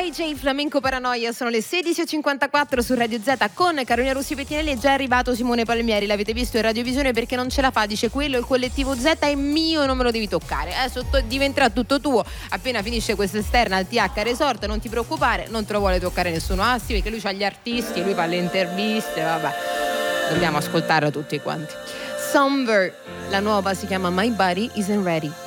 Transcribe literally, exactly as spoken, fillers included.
J J Flamenco Paranoia, sono le sedici e cinquantaquattro su Radio Z con Carolina Rossi Pettinelli. È già arrivato Simone Palmieri, l'avete visto in radiovisione perché non ce la fa, dice quello il collettivo Z è mio, non me lo devi toccare, adesso to- diventerà tutto tuo appena finisce questa esterna al T H Resort, non ti preoccupare, non te lo vuole toccare nessuno. Ah sì, perché lui c'ha gli artisti, lui fa le interviste, vabbè, dobbiamo ascoltarlo tutti quanti. Somber, la nuova si chiama My Body Isn't Ready.